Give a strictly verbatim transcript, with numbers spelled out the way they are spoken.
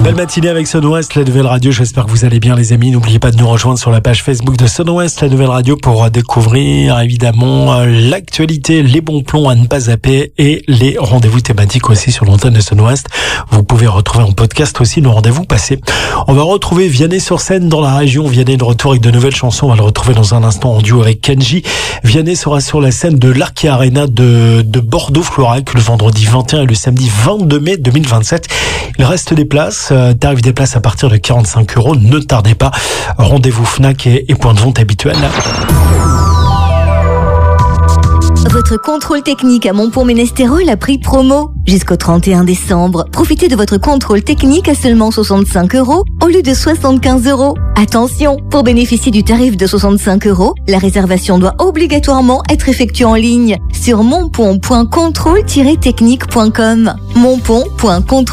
Belle matinée avec Sun West, la nouvelle radio. J'espère que vous allez bien, les amis. N'oubliez pas de nous rejoindre sur la page Facebook de Sun West, la nouvelle radio, pour découvrir évidemment l'actualité, les bons plans à ne pas zapper et les rendez-vous thématiques aussi sur l'antenne de Sun West. Vous pouvez retrouver en podcast aussi nos rendez-vous passés. On va retrouver Vianney sur scène dans la région. Vianney de retour avec de nouvelles chansons. On va le retrouver dans un instant en duo avec Kenji. Vianney sera sur la scène de l'Arkea Arena de, de Bordeaux-Florac le vendredi vingt et un et le samedi vingt-deux mai deux mille vingt-sept. Il reste des places, euh, tarif des places à partir de quarante-cinq euros. Ne tardez pas. Rendez-vous Fnac et, et point de vente habituel. Votre contrôle technique à Montpont-Ménestérol a pris promo. Jusqu'au trente et un décembre, profitez de votre contrôle technique à seulement soixante-cinq euros au lieu de soixante-quinze euros. Attention, pour bénéficier du tarif de soixante-cinq euros, la réservation doit obligatoirement être effectuée en ligne sur montpont point contrôle tiret technique point com. montpont point contrôle